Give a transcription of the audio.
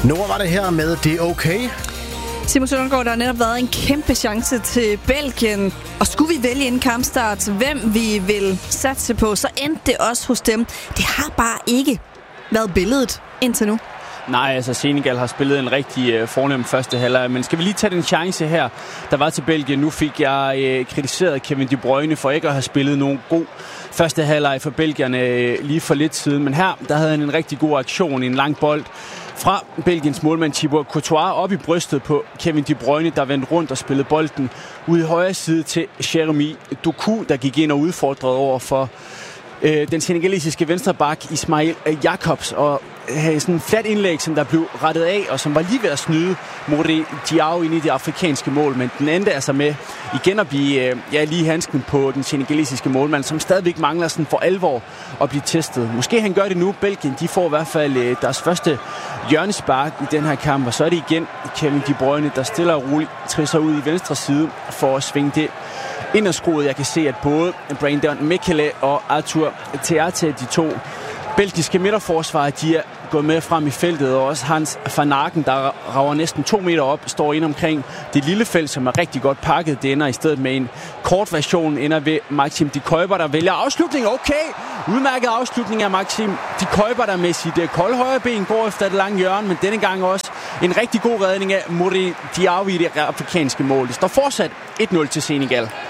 Nora var det her med Det Okay. Simon Søndergaard, der har netop været en kæmpe chance til Belgien. Og skulle vi vælge en kampstart, hvem vi vil satse på, så endte det også hos dem. Det har bare ikke været billedet indtil nu. Nej, altså Senegal har spillet en rigtig fornem første halvleg, men skal vi lige tage den chance her, der var til Belgien. Nu fik jeg kritiseret Kevin De Bruyne for ikke at have spillet nogen god første halvleg for belgierne lige for lidt siden, men her, der havde han en rigtig god aktion, en lang bold fra Belgiens målmand Thibaut Courtois op i brystet på Kevin De Bruyne, der vendte rundt og spillede bolden ud i højre side til Jeremy Doku, der gik ind og udfordrede over for den senegalesiske venstreback Ismail Jakobs, og havde sådan en flat indlæg, som der blev rettet af, og som var lige ved at snyde Mody Diaw ind i det afrikanske mål, men den endte altså med igen at blive lige handsken på den senegalesiske målmand, som stadigvæk mangler sådan for alvor at blive testet. Måske han gør det nu. Belgien, de får i hvert fald deres første hjørnespark i den her kamp, og så er det igen Kevin De Bruyne, der stille og roligt trisser ud i venstre side for at svinge det ind og skruet. Jeg kan se, at både Brandon Mekele og Arthur Theate, de to belgiske midterforsvarer, de er gået med frem i feltet, og også Hans van Aken, der rager næsten 2 meter op, står ind omkring det lille felt, som er rigtig godt pakket. Det ender i stedet med en kort version, ender ved Maxim de Kuiper, der vælger afslutning. Okay, udmærket afslutning af Maxim de Kuiper, der med sit kolde højre ben går efter et langt hjørne, men denne gang også en rigtig god redning af Mody Diaw i det afrikanske mål. Det står fortsat 1-0 til Senegal.